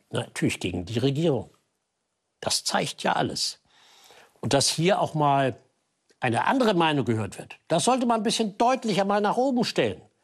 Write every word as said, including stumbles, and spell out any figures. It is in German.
Natürlich gegen die Regierung. Das zeigt ja alles. Und dass hier auch mal eine andere Meinung gehört wird, das sollte man ein bisschen deutlicher mal nach oben stellen.